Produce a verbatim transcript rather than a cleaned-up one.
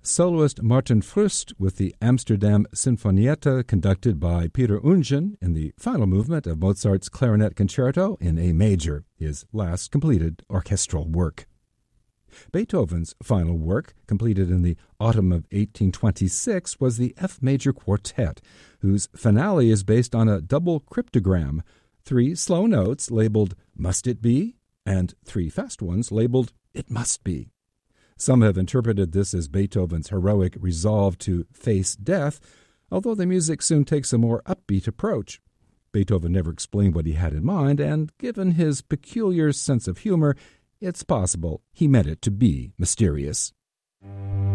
soloist Martin Frust with the Amsterdam Sinfonietta conducted by Peter Ungen in the final movement of Mozart's Clarinet Concerto in A major, his last completed orchestral work. Beethoven's final work, completed in the autumn of eighteen twenty-six, was the F major Quartet, whose finale is based on a double cryptogram, three slow notes labeled "Must It Be?" and three fast ones labeled "It Must Be." Some have interpreted this as Beethoven's heroic resolve to face death, although the music soon takes a more upbeat approach. Beethoven never explained what he had in mind, and given his peculiar sense of humor, it's possible he meant it to be mysterious.